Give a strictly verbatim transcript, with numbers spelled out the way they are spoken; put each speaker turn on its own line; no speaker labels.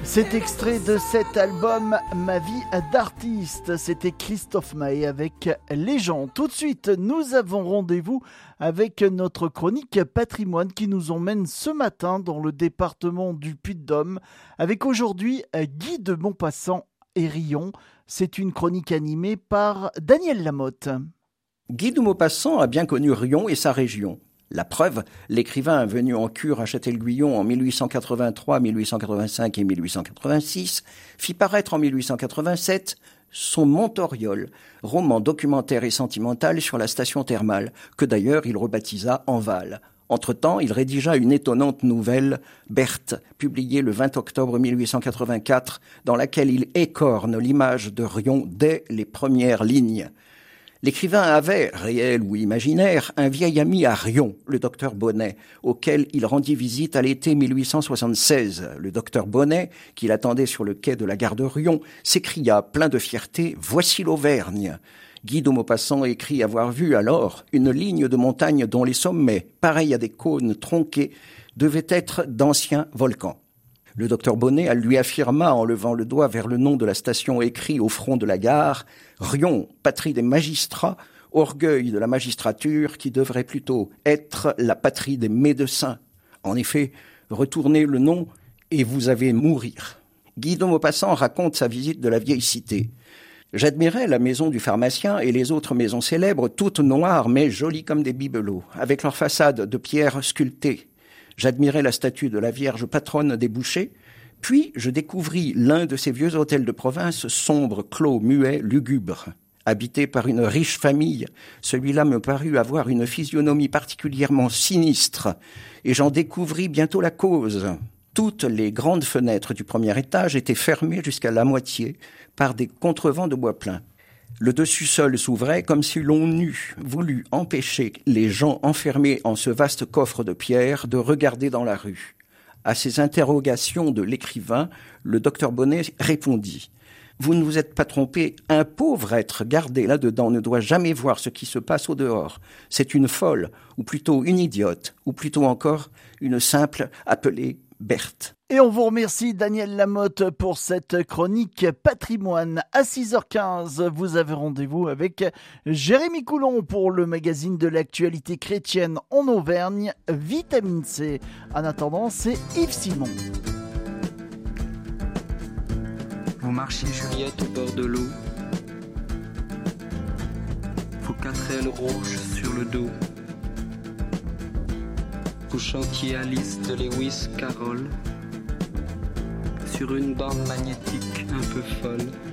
Cet extrait de cet album Ma vie d'artiste, c'était Christophe Maé avec Les gens. Tout de suite, nous avons rendez-vous avec notre chronique patrimoine qui nous emmène ce matin dans le département du Puy-de-Dôme avec aujourd'hui Guy de Maupassant et Riom. C'est une chronique animée par Daniel Lamotte.
Guy de Maupassant a bien connu Riom et sa région. La preuve, l'écrivain venu en cure à Châtel-Guyon en mille huit cent quatre-vingt-trois, mille huit cent quatre-vingt-cinq et mille huit cent quatre-vingt-six fit paraître en mille huit cent quatre-vingt-sept son Montoriol, roman documentaire et sentimental sur la station thermale, que d'ailleurs il rebaptisa Enval. Entre-temps, il rédigea une étonnante nouvelle, Berthe, publiée le vingt octobre mille huit cent quatre-vingt-quatre, dans laquelle il écorne l'image de Riom dès les premières lignes. L'écrivain avait, réel ou imaginaire, un vieil ami à Riom, le docteur Bonnet, auquel il rendit visite à l'été mille huit cent soixante-seize. Le docteur Bonnet, qui l'attendait sur le quai de la gare de Riom, s'écria, plein de fierté, « Voici l'Auvergne !» Guy de Maupassant écrit avoir vu alors une ligne de montagne dont les sommets, pareils à des cônes tronqués, devaient être d'anciens volcans. Le docteur Bonnet lui affirma en levant le doigt vers le nom de la station écrit au front de la gare « Riom, patrie des magistrats, orgueil de la magistrature qui devrait plutôt être la patrie des médecins. En effet, retournez le nom et vous avez mourir. » Guy de Maupassant raconte sa visite de la vieille cité. « J'admirais la maison du pharmacien et les autres maisons célèbres, toutes noires mais jolies comme des bibelots, avec leurs façades de pierre sculptées. J'admirais la statue de la Vierge patronne des bouchers, puis je découvris l'un de ces vieux hôtels de province, sombres, clos, muets, lugubres. Habité par une riche famille, celui-là me parut avoir une physionomie particulièrement sinistre, et j'en découvris bientôt la cause. Toutes les grandes fenêtres du premier étage étaient fermées jusqu'à la moitié par des contrevents de bois plein. Le dessus-sol s'ouvrait comme si l'on eût voulu empêcher les gens enfermés en ce vaste coffre de pierre de regarder dans la rue. À ces interrogations de l'écrivain, le docteur Bonnet répondit « Vous ne vous êtes pas trompé, un pauvre être gardé là-dedans ne doit jamais voir ce qui se passe au dehors. C'est une folle, ou plutôt une idiote, ou plutôt encore une simple appelée Berthe. »
Et on vous remercie Daniel Lamotte pour cette chronique patrimoine. À six heures quinze, vous avez rendez-vous avec Jérémy Coulon pour le magazine de l'actualité chrétienne en Auvergne, Vitamine C. En attendant, c'est Yves Simon.
Vous marchiez Juliette au bord de l'eau, vos quatre ailes rouges sur le dos. Vous chantiez Alice de Lewis Carroll sur une bande magnétique un peu folle.